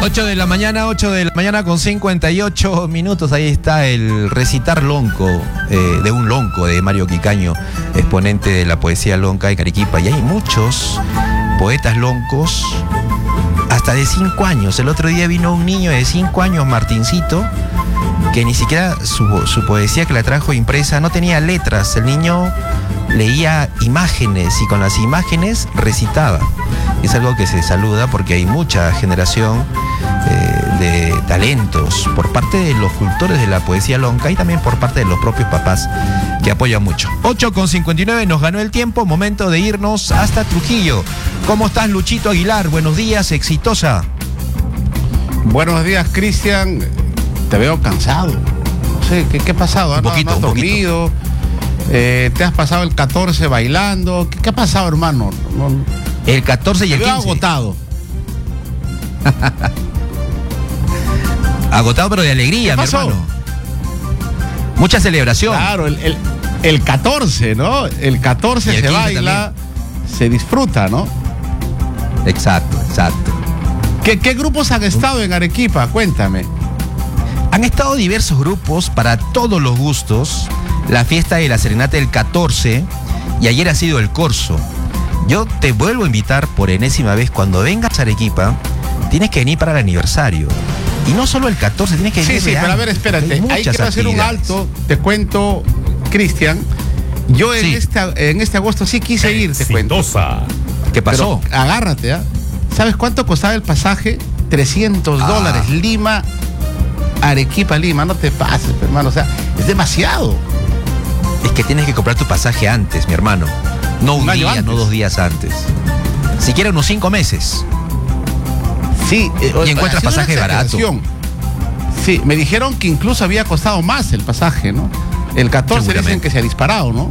8 de la mañana con 58 minutos. Ahí está el recitar lonco, de un lonco de Mario Quicaño, exponente de la poesía lonca en Arequipa. Y hay muchos poetas loncos, hasta de 5 años. El otro día vino un niño de 5 años, Martincito, que ni siquiera su poesía que la trajo impresa no tenía letras. El niño leía imágenes y con las imágenes recitaba. Es algo que se saluda porque hay mucha generación de talentos por parte de los cultores de la poesía lonca y también por parte de los propios papás que apoyan mucho. 8:59, nos ganó el tiempo, momento de irnos hasta Trujillo. ¿Cómo estás, Luchito Aguilar? Buenos días, exitosa. Buenos días, Cristian. Te veo cansado. No sé, ¿qué ha pasado? Un poquito, ¿No has dormido? ¿Te has pasado el 14 bailando? ¿Qué ha pasado, hermano? El 14 y el 15. Agotado. Agotado, pero de alegría, ¿Qué mi pasó? hermano. Mucha celebración. Claro, el 14, ¿no? El 14 Y el se 15 baila, se disfruta, ¿no? Exacto. ¿Qué grupos han estado en Arequipa? Cuéntame. Han estado diversos grupos para todos los gustos. La fiesta de la serenata del 14 y ayer ha sido el corso. Yo te vuelvo a invitar por enésima vez, cuando vengas a Arequipa, tienes que venir para el aniversario. Y no solo el 14, tienes que venir. Sí, pero a ver, espérate. Hay que hacer un alto. Te cuento, Cristian. Yo en este agosto sí quise ir, te cuento. ¿Qué pasó? Pero agárrate, ¿ah? ¿Sabes cuánto costaba el pasaje? $300. Lima, Arequipa, Lima. No te pases, hermano. O sea, es demasiado. Es que tienes que comprar tu pasaje antes, mi hermano. No un día, no 2 días antes. Siquiera unos 5 meses. Sí. Y encuentras pasaje barato. Sí, me dijeron que incluso había costado más el pasaje, ¿no? El 14 dicen que se ha disparado, ¿no?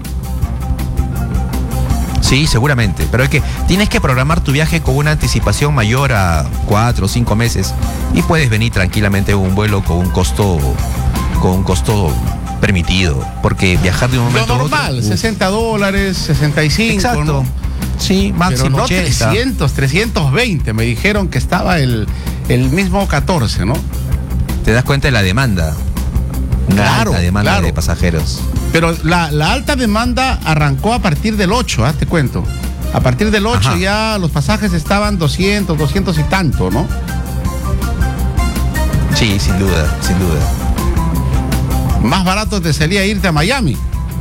Sí, seguramente. Pero es que tienes que programar tu viaje con una anticipación mayor a 4 o 5 meses. Y puedes venir tranquilamente en un vuelo con un costo permitido, porque viajar de un momento lo normal, a otro, $60, 65. Exacto. ¿No? Sí, máximo pero no 80. 300, 320. Me dijeron que estaba el mismo 14, ¿no? Te das cuenta de la demanda. Claro, alta demanda claro. de pasajeros. Pero la alta demanda arrancó a partir del 8, te cuento. A partir del 8 Ajá. ya los pasajes estaban 200 y tanto, ¿no? Sí, sin duda. Más barato te salía irte a Miami.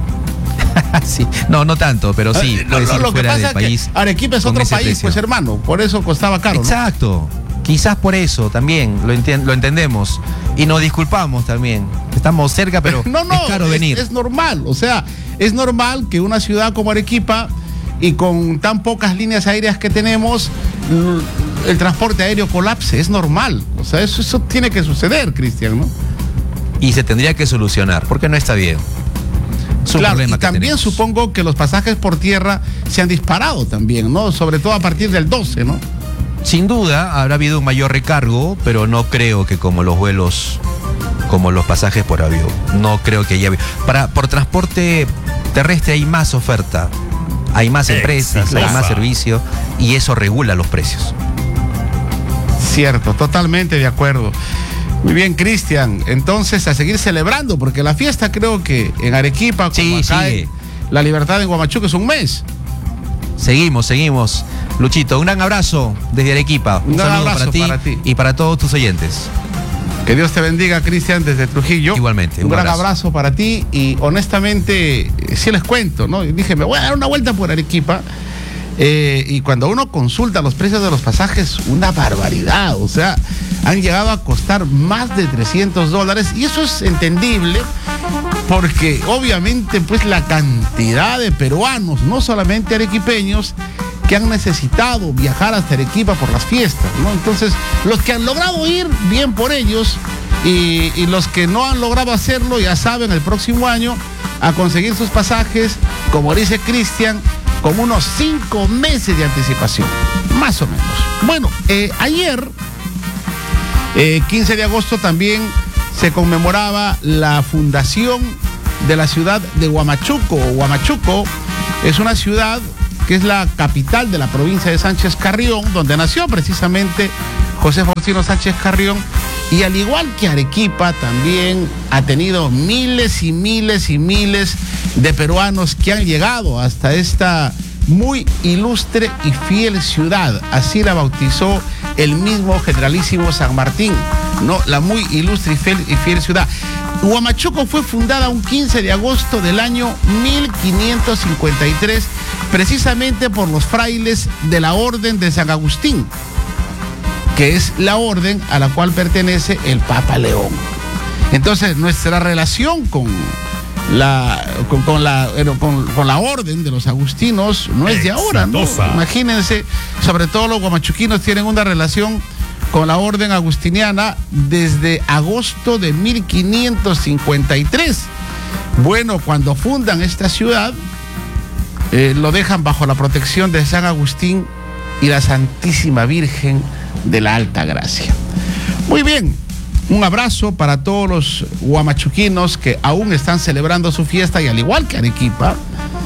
Sí. No tanto, pero sí. Puedes ir Lo que fuera pasa del es país que Arequipa es con otro ese país, precio. pues hermano. Por eso costaba caro, ¿no? Exacto. Quizás por eso también lo entendemos. Y nos disculpamos también. Estamos cerca, pero es caro venir. Es normal. O sea, es normal que una ciudad como Arequipa y con tan pocas líneas aéreas que tenemos, el transporte aéreo colapse. Es normal. O sea, eso tiene que suceder, Cristian, ¿no? Y se tendría que solucionar, porque no está bien. Es un claro, problema y que también tenemos. supongo que los pasajes por tierra se han disparado también, ¿no? Sobre todo a partir del 12, ¿no? Sin duda habrá habido un mayor recargo, pero no creo que como los vuelos, como los pasajes por avión. No creo que haya habido. Por transporte terrestre hay más oferta, hay más empresas, hay más servicio y eso regula los precios. Cierto, totalmente de acuerdo. Muy bien, Cristian. Entonces, a seguir celebrando, porque la fiesta creo que en Arequipa, como acá en La Libertad en Huamachuco, es un mes. Seguimos. Luchito, un gran abrazo desde Arequipa. Un gran saludo abrazo para ti y para todos tus oyentes. Que Dios te bendiga, Cristian, desde Trujillo. Igualmente. Un gran abrazo para ti y honestamente, sí les cuento, ¿no? Dije, me voy a dar una vuelta por Arequipa. Y cuando uno consulta los precios de los pasajes, una barbaridad. O sea, han llegado a costar más de $300 y eso es entendible porque obviamente pues la cantidad de peruanos, no solamente arequipeños, que han necesitado viajar hasta Arequipa por las fiestas, ¿no? Entonces, los que han logrado ir, bien por ellos, y los que no han logrado hacerlo, ya saben, el próximo año a conseguir sus pasajes, como dice Cristian, con unos 5 meses de anticipación, más o menos. Bueno, ayer, 15 de agosto, también se conmemoraba la fundación de la ciudad de Huamachuco. Huamachuco es una ciudad que es la capital de la provincia de Sánchez Carrión, donde nació precisamente José Faustino Sánchez Carrión. Y al igual que Arequipa, también ha tenido miles y miles y miles de peruanos que han llegado hasta esta muy ilustre y fiel ciudad. Así la bautizó el mismo generalísimo San Martín, ¿no? La muy ilustre y fiel ciudad. Huamachuco fue fundada un 15 de agosto del año 1553, precisamente por los frailes de la Orden de San Agustín, que es la orden a la cual pertenece el Papa León. Entonces, nuestra relación con la orden de los agustinos no es de ahora, ¿no? Imagínense, sobre todo los guamachuquinos tienen una relación con la orden agustiniana desde agosto de 1553. Bueno, cuando fundan esta ciudad, lo dejan bajo la protección de San Agustín y la Santísima Virgen de la Alta Gracia. Muy bien, un abrazo para todos los huamachuquinos que aún están celebrando su fiesta, y al igual que Arequipa,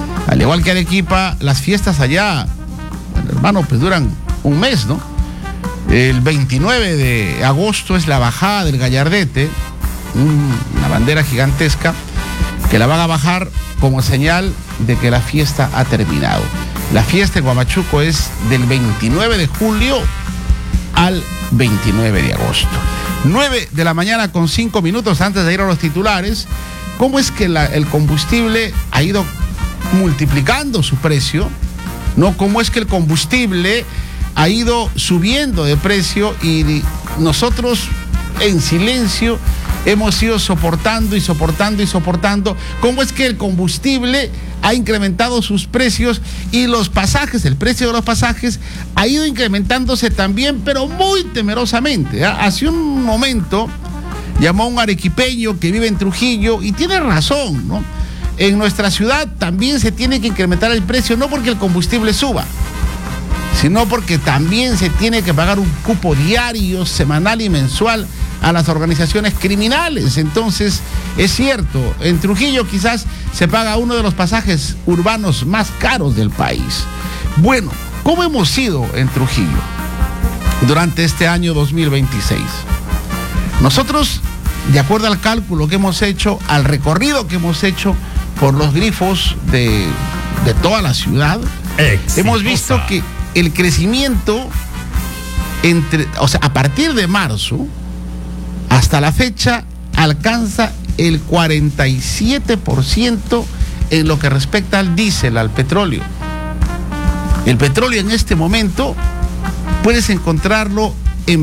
las fiestas allá, bueno, hermano, pues duran un mes, ¿no? El 29 de agosto es la bajada del Gallardete, una bandera gigantesca que la van a bajar como señal de que la fiesta ha terminado. La fiesta en Huamachuco es del 29 de julio al 29 de agosto. 9 de la mañana con 5 minutos antes de ir a los titulares. ¿Cómo es que el combustible ha ido multiplicando su precio? ¿No? ¿Cómo es que el combustible ha ido subiendo de precio y nosotros en silencio hemos ido soportando y soportando y soportando? ¿Cómo es que el combustible ha incrementado sus precios y los pasajes, el precio de los pasajes ha ido incrementándose también, pero muy temerosamente? Hace un momento llamó a un arequipeño que vive en Trujillo y tiene razón, ¿no? En nuestra ciudad también se tiene que incrementar el precio, no porque el combustible suba, sino porque también se tiene que pagar un cupo diario, semanal y mensual a las organizaciones criminales. Entonces, es cierto, en Trujillo quizás se paga uno de los pasajes urbanos más caros del país. Bueno, ¿cómo hemos ido en Trujillo durante este año 2026? Nosotros, de acuerdo al cálculo que hemos hecho, al recorrido que hemos hecho por los grifos de toda la ciudad, hemos visto que el crecimiento a partir de marzo hasta la fecha alcanza el 47% en lo que respecta al diésel, al petróleo. El petróleo en este momento puedes encontrarlo en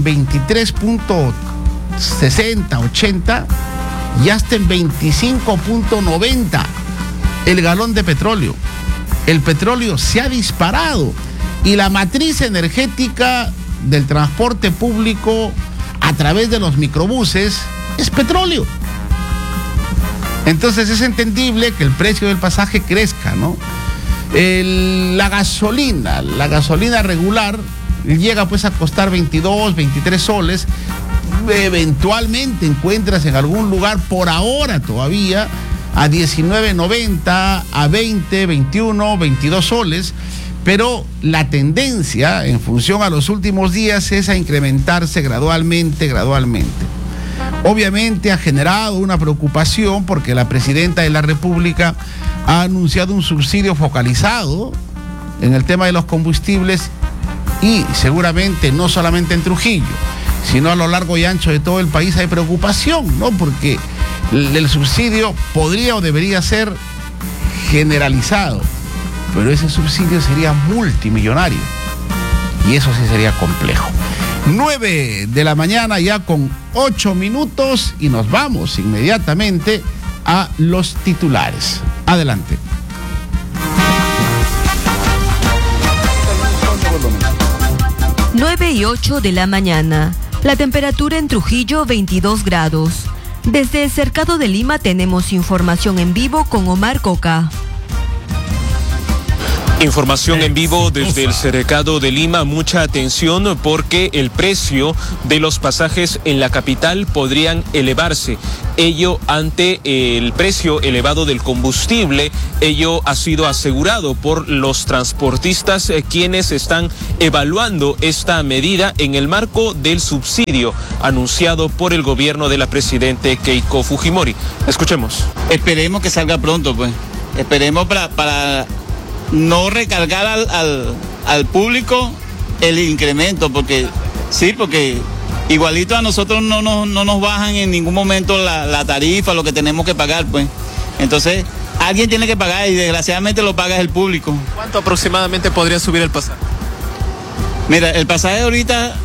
23.60, 80 y hasta en 25.90 el galón de petróleo. El petróleo se ha disparado y la matriz energética del transporte público a través de los microbuses es petróleo. Entonces es entendible que el precio del pasaje crezca, ¿no? La gasolina regular llega pues a costar 22, 23 soles. Eventualmente encuentras en algún lugar por ahora todavía a 19.90, a 20, 21, 22 soles. Pero la tendencia, en función a los últimos días, es a incrementarse gradualmente. Obviamente ha generado una preocupación porque la presidenta de la República ha anunciado un subsidio focalizado en el tema de los combustibles y seguramente no solamente en Trujillo, sino a lo largo y ancho de todo el país hay preocupación, ¿no? Porque el subsidio podría o debería ser generalizado, pero ese subsidio sería multimillonario y eso sí sería complejo. 9 de la mañana ya con 8 minutos y nos vamos inmediatamente a los titulares. Adelante. Nueve y 8 de la mañana. La temperatura en Trujillo 22 grados. Desde el Cercado de Lima tenemos información en vivo con Omar Coca. Información en vivo desde el Cercado de Lima. Mucha atención porque el precio de los pasajes en la capital podrían elevarse. Ello ante el precio elevado del combustible. Ello ha sido asegurado por los transportistas quienes están evaluando esta medida en el marco del subsidio anunciado por el gobierno de la presidente Keiko Fujimori. Escuchemos. Esperemos que salga pronto, pues. Esperemos para no recargar al público el incremento, porque igualito a nosotros no nos bajan en ningún momento la tarifa, lo que tenemos que pagar, pues. Entonces, alguien tiene que pagar y desgraciadamente lo paga el público. ¿Cuánto aproximadamente podría subir el pasaje? Mira, el pasaje ahorita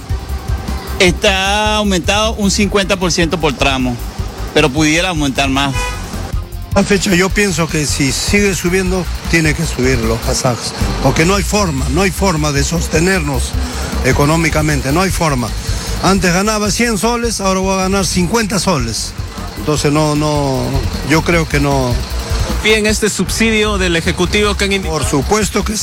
está aumentado un 50% por tramo, pero pudiera aumentar más. A fecha yo pienso que si sigue subiendo, tiene que subir los pasajes, porque no hay forma de sostenernos económicamente, no hay forma. Antes ganaba 100 soles, ahora voy a ganar 50 soles. Entonces yo creo que no. ¿Confía en este subsidio del Ejecutivo que han indicado? Por supuesto que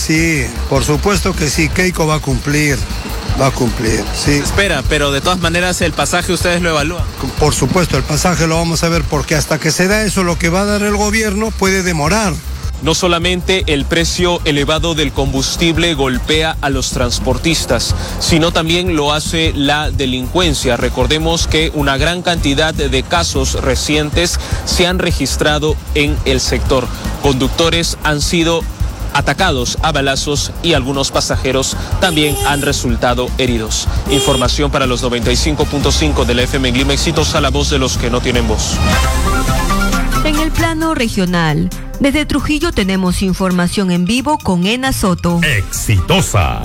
sí, Keiko va a cumplir, sí. Espera, pero de todas maneras el pasaje ustedes lo evalúan. Por supuesto, el pasaje lo vamos a ver porque hasta que se da eso, lo que va a dar el gobierno puede demorar. No solamente el precio elevado del combustible golpea a los transportistas, sino también lo hace la delincuencia. Recordemos que una gran cantidad de casos recientes se han registrado en el sector. Conductores han sido atacados a balazos y algunos pasajeros también han resultado heridos. Información para los 95.5 de la FM en Lima. Exitosa, la voz de los que no tienen voz. En el plano regional, desde Trujillo tenemos información en vivo con Ena Soto. Exitosa.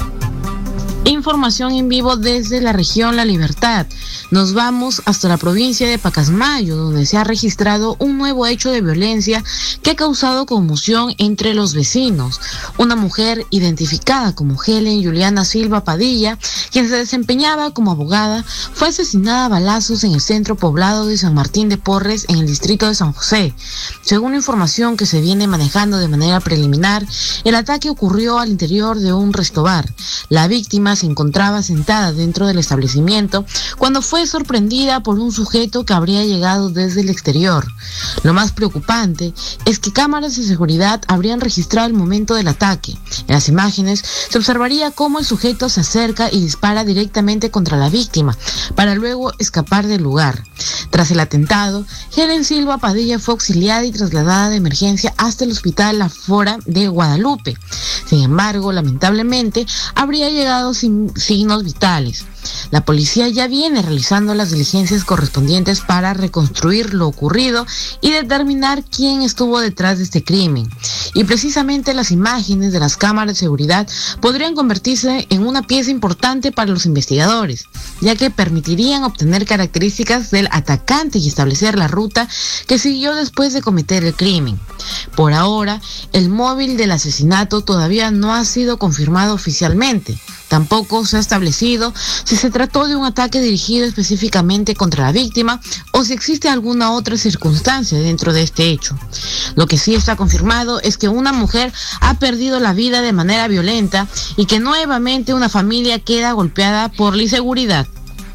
Información en vivo desde la región La Libertad. Nos vamos hasta la provincia de Pacasmayo, donde se ha registrado un nuevo hecho de violencia que ha causado conmoción entre los vecinos. Una mujer identificada como Helen Juliana Silva Padilla, quien se desempeñaba como abogada, fue asesinada a balazos en el centro poblado de San Martín de Porres, en el distrito de San José. Según información que se viene manejando de manera preliminar, el ataque ocurrió al interior de un restobar. La víctima se encontraba sentada dentro del establecimiento cuando fue sorprendida por un sujeto que habría llegado desde el exterior. Lo más preocupante es que cámaras de seguridad habrían registrado el momento del ataque. En las imágenes se observaría cómo el sujeto se acerca y dispara directamente contra la víctima para luego escapar del lugar. Tras el atentado, Helen Silva Padilla fue auxiliada y trasladada de emergencia hasta el hospital La Fora de Guadalupe. Sin embargo, lamentablemente, habría llegado sin signos vitales. La policía ya viene realizando las diligencias correspondientes para reconstruir lo ocurrido y determinar quién estuvo detrás de este crimen. Y precisamente las imágenes de las cámaras de seguridad podrían convertirse en una pieza importante para los investigadores, ya que permitirían obtener características del atacante y establecer la ruta que siguió después de cometer el crimen. Por ahora, el móvil del asesinato todavía no ha sido confirmado oficialmente. Tampoco se ha establecido si se trató de un ataque dirigido específicamente contra la víctima o si existe alguna otra circunstancia dentro de este hecho. Lo que sí está confirmado es que una mujer ha perdido la vida de manera violenta y que nuevamente una familia queda golpeada por la inseguridad.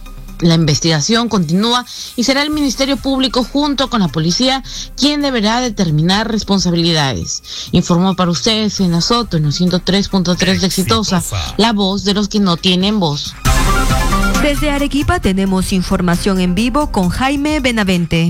La investigación continúa y será el Ministerio Público junto con la policía quien deberá determinar responsabilidades. Informó para ustedes Ena Soto en los 103.3 de Exitosa, la voz de los que no tienen voz. Desde Arequipa tenemos información en vivo con Jaime Benavente.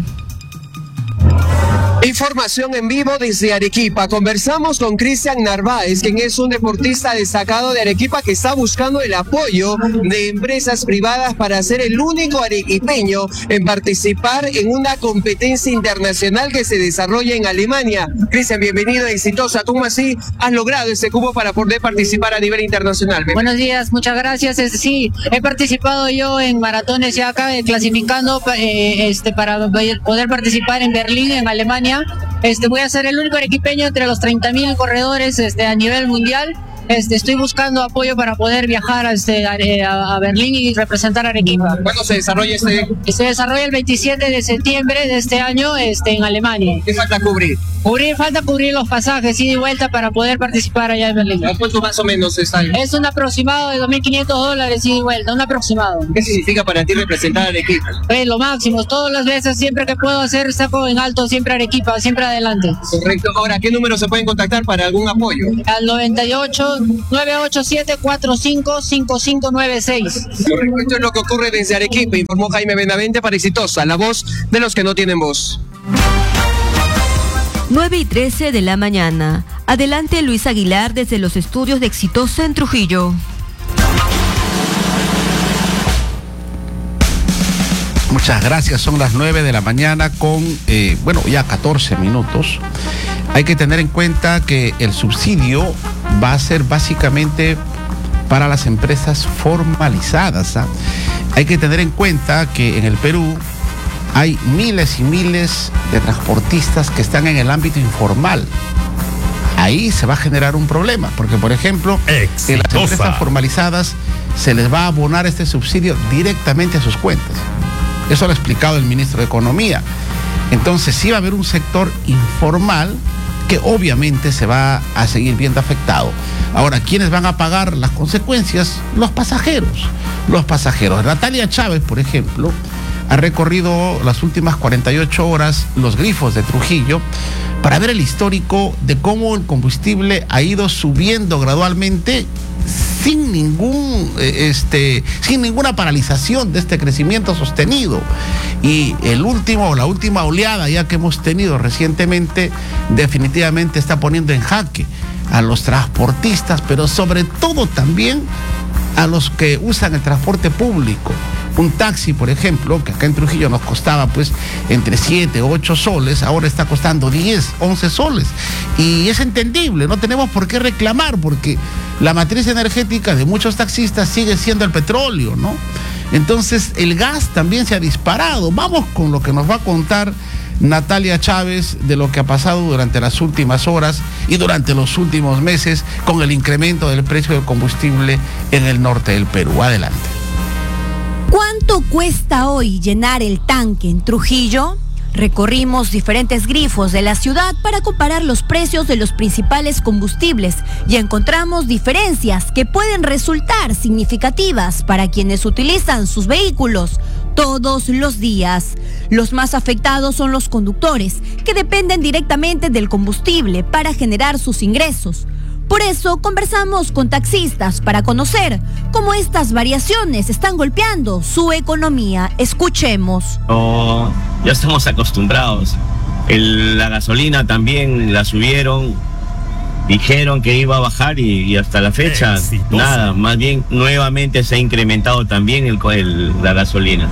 Información en vivo desde Arequipa. Conversamos con Cristian Narváez, quien es un deportista destacado de Arequipa que está buscando el apoyo de empresas privadas para ser el único arequipeño en participar en una competencia internacional que se desarrolla en Alemania. Cristian, bienvenido a Exitosa. ¿Cómo así has logrado ese cupo para poder participar a nivel internacional? Buenos días, muchas gracias. Sí, he participado yo en maratones ya acá, clasificando para poder participar en Berlín, en Alemania. Voy a ser el único arequipeño entre los 30.000 corredores a nivel mundial. estoy buscando apoyo para poder viajar a Berlín y representar a Arequipa. ¿Cuándo se desarrolla Se desarrolla el 27 de septiembre de este año en Alemania. ¿Qué falta cubrir? Falta cubrir los pasajes ida y vuelta para poder participar allá en Berlín. ¿Cuánto más o menos está ahí? Es un aproximado de $2.500 ida y vuelta, un aproximado. ¿Qué significa para ti representar a Arequipa? Lo máximo, todas las veces, siempre que puedo hacer, saco en alto siempre Arequipa, siempre adelante. Correcto. Ahora, ¿qué número se pueden contactar para algún apoyo? Al 98-987-455596. Correcto, esto es lo que ocurre desde Arequipa, informó Jaime Benavente para Exitosa, la voz de los que no tienen voz. 9:13 de la mañana. Adelante Luis Aguilar desde los estudios de Exitosa en Trujillo. Muchas gracias, son las 9 de la mañana con, ya 14 minutos. Hay que tener en cuenta que el subsidio va a ser básicamente para las empresas formalizadas. Hay que tener en cuenta que en el Perú hay miles y miles de transportistas que están en el ámbito informal. Ahí se va a generar un problema, porque por ejemplo, en las empresas formalizadas se les va a abonar este subsidio directamente a sus cuentas. Eso lo ha explicado el ministro de Economía. Entonces sí va a haber un sector informal que obviamente se va a seguir viendo afectado. Ahora, ¿quiénes van a pagar las consecuencias? Los pasajeros. Natalia Chávez, por ejemplo, ha recorrido las últimas 48 horas los grifos de Trujillo para ver el histórico de cómo el combustible ha ido subiendo gradualmente sin ninguna paralización de este crecimiento sostenido. Y la última oleada ya que hemos tenido recientemente definitivamente está poniendo en jaque a los transportistas, pero sobre todo también a los que usan el transporte público. Un taxi, por ejemplo, que acá en Trujillo nos costaba pues entre 7 o 8 soles, ahora está costando 10, 11 soles. Y es entendible, no tenemos por qué reclamar, porque la matriz energética de muchos taxistas sigue siendo el petróleo, ¿no? Entonces el gas también se ha disparado. Vamos con lo que nos va a contar Natalia Chávez de lo que ha pasado durante las últimas horas y durante los últimos meses con el incremento del precio del combustible en el norte del Perú. Adelante. ¿Cuánto cuesta hoy llenar el tanque en Trujillo? Recorrimos diferentes grifos de la ciudad para comparar los precios de los principales combustibles y encontramos diferencias que pueden resultar significativas para quienes utilizan sus vehículos todos los días. Los más afectados son los conductores, que dependen directamente del combustible para generar sus ingresos. Por eso conversamos con taxistas para conocer cómo estas variaciones están golpeando su economía. Escuchemos. Ya estamos acostumbrados. La gasolina también la subieron, dijeron que iba a bajar y hasta la fecha nada, más bien nuevamente se ha incrementado también la gasolina.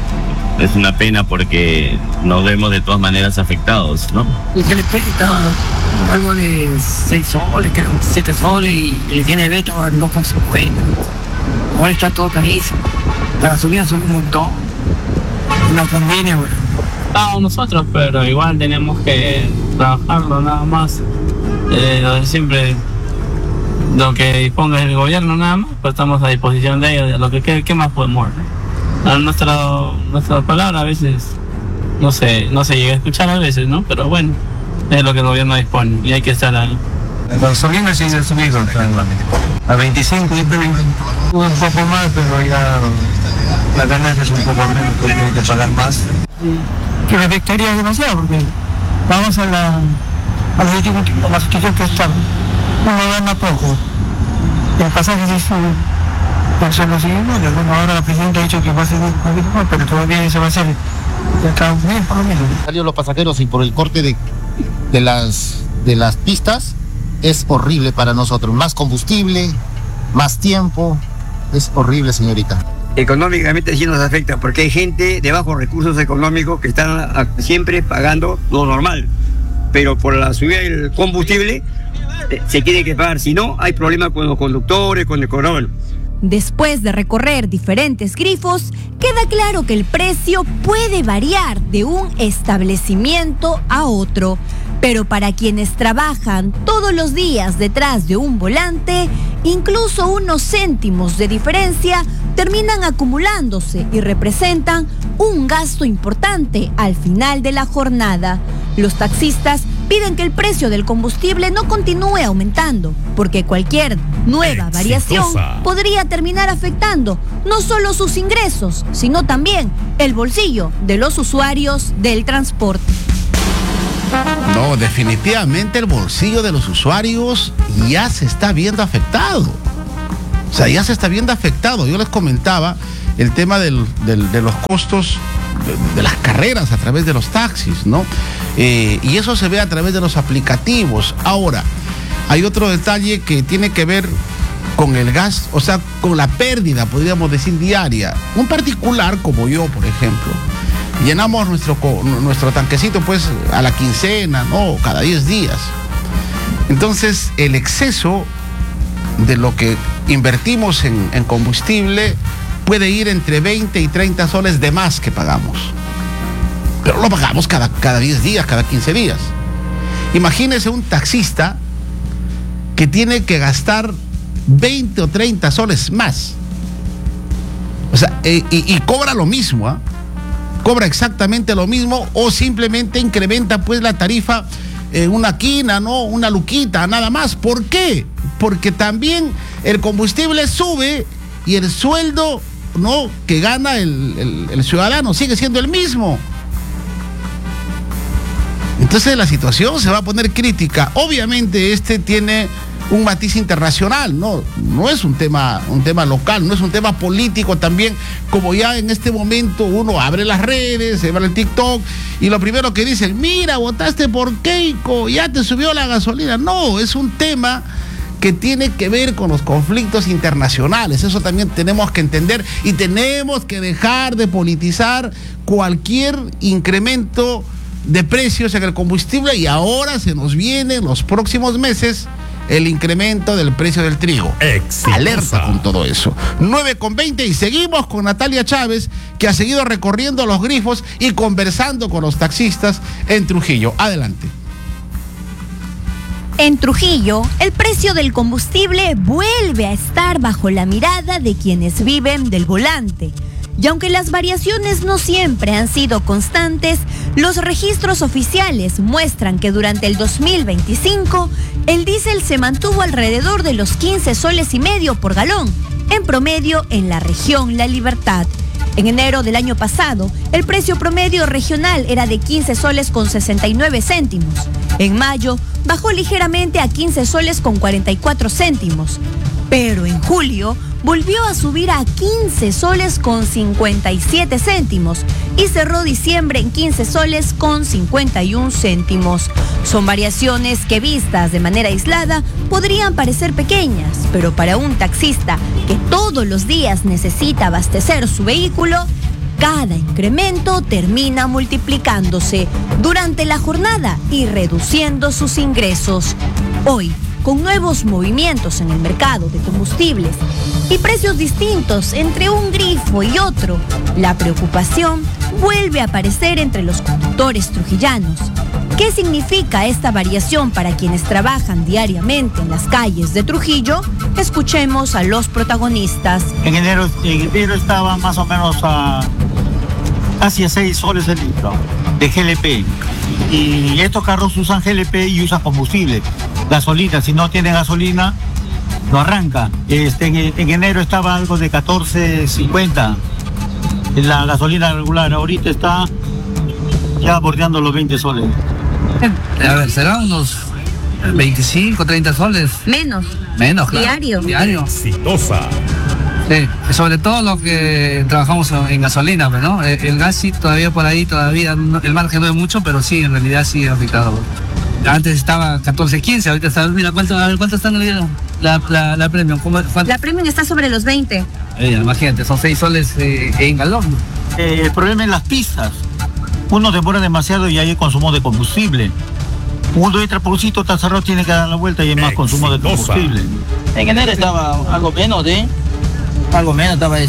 Es una pena porque nos vemos de todas maneras afectados, ¿no? Y que le está algo de 6 soles, 7 soles y le tiene veto a 2,50. Ahora está todo carísimo. La gasolina sube un montón. No conviene, bueno. Nosotros, pero igual tenemos que trabajarlo nada más. Siempre lo que disponga el gobierno nada más, pues estamos a disposición de ellos, lo que ¿qué más podemos hacer? Nuestra palabra a veces no se llega a escuchar a veces, ¿no? Pero bueno, es lo que el gobierno dispone y hay que estar ahí. La gasolina sí se ha subido a 25, un poco más, pero ya la ganancia es un poco menos, porque hay que pagar más. Que me afectaría demasiado porque vamos a la situación que está. Uno gana poco, el pasaje se sube. Bueno, ahora la presidenta ha dicho que va a ser un poquito más, pero todavía se va a hacer de acá un mes por lo menos. Salió los pasajeros y por el corte de las pistas es horrible para nosotros. Más combustible, más tiempo, es horrible, señorita. Económicamente sí nos afecta porque hay gente de bajos recursos económicos que están siempre pagando lo normal, pero por la subida del combustible se tiene que pagar, si no hay problema con los conductores, con el cobrador. Después de recorrer diferentes grifos, queda claro que el precio puede variar de un establecimiento a otro, Pero para quienes trabajan todos los días detrás de un volante, incluso unos céntimos de diferencia terminan acumulándose y representan un gasto importante al final de la jornada. Los taxistas piden que el precio del combustible no continúe aumentando, porque cualquier nueva variación podría terminar afectando no solo sus ingresos, sino también el bolsillo de los usuarios del transporte. No, definitivamente el bolsillo de los usuarios ya se está viendo afectado. O sea, ya se está viendo afectado. Yo les comentaba el tema de los costos de las carreras a través de los taxis, ¿no? Y eso se ve a través de los aplicativos. Ahora, hay otro detalle que tiene que ver con el gasto, o sea, con la pérdida, podríamos decir, diaria. Un particular como yo, por ejemplo, llenamos nuestro tanquecito pues a la quincena, ¿no? Cada 10 días. Entonces, el exceso de lo que invertimos en combustible puede ir entre 20 y 30 soles de más que pagamos. Pero lo pagamos cada 10 días, cada 15 días. Imagínese un taxista que tiene que gastar 20 o 30 soles más. O sea, y cobra lo mismo, ¿ah? Cobra exactamente lo mismo, o simplemente incrementa pues la tarifa en una quina, ¿no? Una luquita, nada más. ¿Por qué? Porque también el combustible sube y el sueldo, ¿no?, que gana el ciudadano sigue siendo el mismo. Entonces la situación se va a poner crítica. Obviamente tiene un matiz internacional, no es un tema local, no es un tema político también, como ya en este momento uno abre las redes, se va al TikTok y lo primero que dicen, mira, votaste por Keiko, ya te subió la gasolina. No, es un tema que tiene que ver con los conflictos internacionales. Eso también tenemos que entender y tenemos que dejar de politizar cualquier incremento de precios en el combustible, y ahora se nos viene en los próximos meses el incremento del precio del trigo. Exitosa. Alerta con todo eso. 9:20 y seguimos con Natalia Chávez, que ha seguido recorriendo los grifos y conversando con los taxistas en Trujillo. Adelante. En Trujillo, el precio del combustible vuelve a estar bajo la mirada de quienes viven del volante. Y aunque las variaciones no siempre han sido constantes, los registros oficiales muestran que durante el 2025 el diésel se mantuvo alrededor de los 15 soles y medio por galón, en promedio en la región La Libertad. En enero del año pasado, el precio promedio regional era de 15 soles con 69 céntimos. En mayo, bajó ligeramente a 15 soles con 44 céntimos. Pero en julio, volvió a subir a 15 soles con 57 céntimos y cerró diciembre en 15 soles con 51 céntimos. Son variaciones que vistas de manera aislada podrían parecer pequeñas, pero para un taxista que todos los días necesita abastecer su vehículo, cada incremento termina multiplicándose durante la jornada y reduciendo sus ingresos. Hoy, con nuevos movimientos en el mercado de combustibles y precios distintos entre un grifo y otro, la preocupación vuelve a aparecer entre los conductores trujillanos. ¿Qué significa esta variación para quienes trabajan diariamente en las calles de Trujillo? Escuchemos a los protagonistas. En enero estaba más o menos a casi 6 soles el litro de GLP. Y estos carros usan GLP y usan combustible, gasolina. Si no tienen gasolina, no arranca. En enero estaba algo de 14.50 la gasolina regular. Ahorita está ya bordeando los 20 soles. A ver, será unos 25, 30 soles. Menos, claro. Diario. Exitosa. Sí, sobre todo los que trabajamos en gasolina, ¿no? El gas sí, todavía por ahí, el margen no es mucho, pero sí, en realidad sí ha afectado. Antes estaba 14.15, ahorita está, mira, ¿cuánto está la Premium? La Premium está sobre los 20. Imagínate, son 6 soles en galón. El problema es las pistas. Uno demora demasiado y hay consumo de combustible. Uno entra por un sitio, está cerrado, tiene que dar la vuelta y hay más consumo de combustible. En enero estaba algo menos, estaba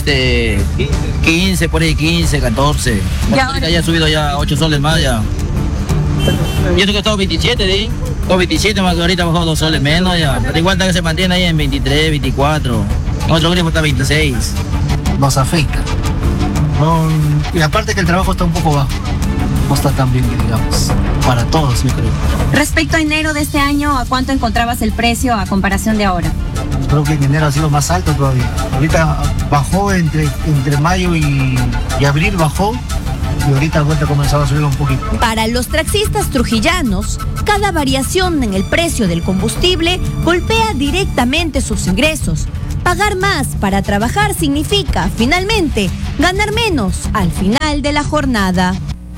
15, por ahí 15, 14. Ya ha subido ya 8 soles más ya. Yo creo que todo 27, ¿sí? Todo 27, más que ahorita bajó 2 soles menos ya. Pero igual que se mantiene ahí en 23, 24. Otro grifo está 26. Nos afecta. Y aparte que el trabajo está un poco bajo. No está tan bien, digamos. Para todos, yo creo. Respecto a enero de este año, ¿a cuánto encontrabas el precio a comparación de ahora? Creo que en enero ha sido más alto todavía. Ahorita bajó entre mayo y abril bajó. Y ahorita vuelta ha comenzado a subir un poquito. Para los taxistas trujillanos, cada variación en el precio del combustible golpea directamente sus ingresos. Pagar más para trabajar significa, finalmente, ganar menos al final de la jornada.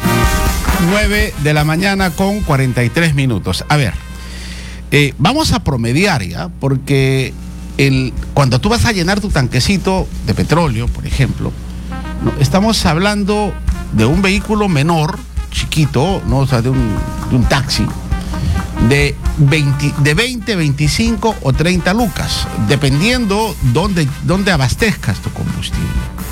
9 de la mañana con 43 minutos. A ver, vamos a promediar ya, porque cuando tú vas a llenar tu tanquecito de petróleo, por ejemplo, ¿no? Estamos hablando de un vehículo menor, chiquito, ¿no? O sea, de un taxi, de 20, 25 o 30 lucas, dependiendo dónde abastezcas tu combustible.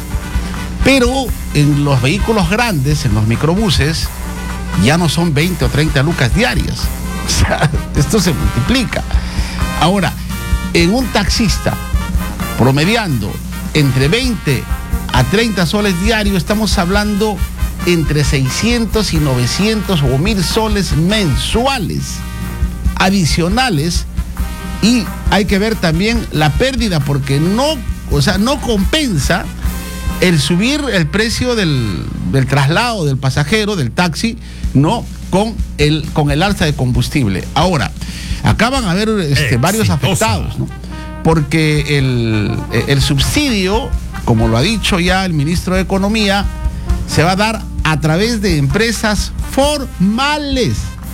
Pero en los vehículos grandes, en los microbuses, ya no son 20 o 30 lucas diarias. O sea, esto se multiplica. Ahora, en un taxista, promediando entre 20 a 30 soles diarios, estamos hablando entre 600 y 900 o 1000 soles mensuales adicionales. Y hay que ver también la pérdida, porque no compensa el subir el precio del traslado del pasajero, del taxi, ¿no? Con el alza de combustible. Ahora, acá van a haber varios afectados, ¿no? Porque el subsidio, como lo ha dicho ya el ministro de Economía, se va a dar a través de empresas formales.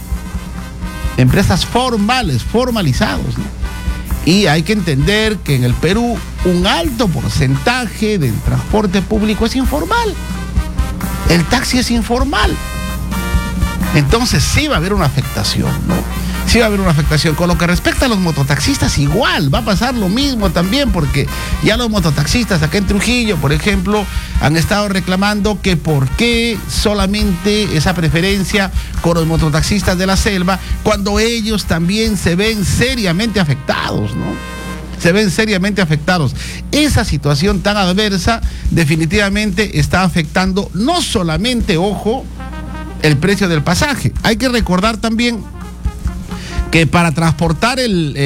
Empresas formales, formalizados, ¿no? Y hay que entender que en el Perú un alto porcentaje del transporte público es informal. El taxi es informal. Entonces sí va a haber una afectación, ¿no? Sí va a haber una afectación. Con lo que respecta a los mototaxistas, igual va a pasar lo mismo también, porque ya los mototaxistas acá en Trujillo, por ejemplo, han estado reclamando que por qué solamente esa preferencia con los mototaxistas de la selva, cuando ellos también se ven seriamente afectados, ¿no? Se ven seriamente afectados. Esa situación tan adversa definitivamente está afectando no solamente, ojo, el precio del pasaje. Hay que recordar también que para transportar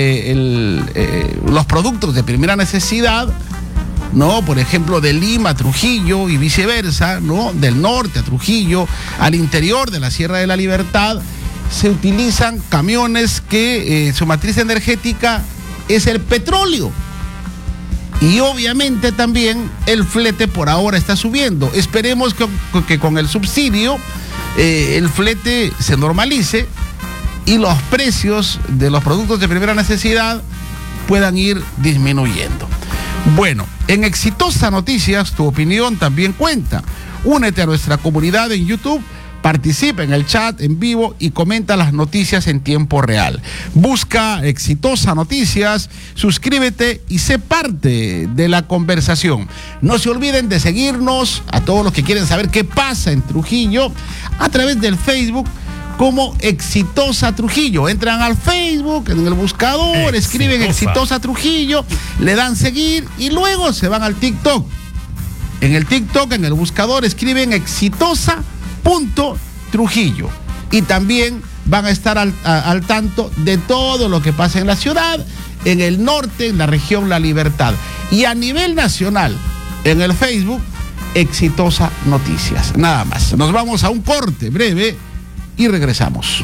los productos de primera necesidad, ¿no? Por ejemplo, de Lima a Trujillo y viceversa, ¿no? Del norte a Trujillo, al interior de la Sierra de la Libertad, se utilizan camiones que su matriz energética es el petróleo. Y obviamente también el flete por ahora está subiendo. Esperemos que con el subsidio el flete se normalice y los precios de los productos de primera necesidad puedan ir disminuyendo. Bueno, en Exitosa Noticias, tu opinión también cuenta. Únete a nuestra comunidad en YouTube, participa en el chat en vivo y comenta las noticias en tiempo real. Busca Exitosa Noticias, suscríbete y sé parte de la conversación. No se olviden de seguirnos, a todos los que quieren saber qué pasa en Trujillo, a través del Facebook, como Exitosa Trujillo. Entran al Facebook, en el buscador, escriben Exitosa Trujillo, le dan seguir y luego se van al TikTok. En el TikTok, en el buscador, escriben exitosa.trujillo. Y también van a estar al tanto de todo lo que pasa en la ciudad, en el norte, en la región La Libertad. Y a nivel nacional, en el Facebook, Exitosa Noticias. Nada más. Nos vamos a un corte breve y regresamos.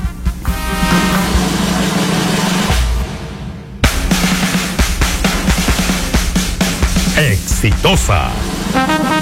Exitosa.